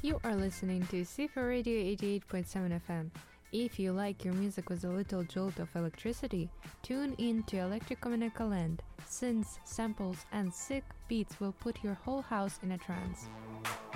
You are listening to Sifa Radio 88.7 FM. If you like your music with a little jolt of electricity, tune in to Electricomunica Land, synths, samples and sick beats will put your whole house in a trance.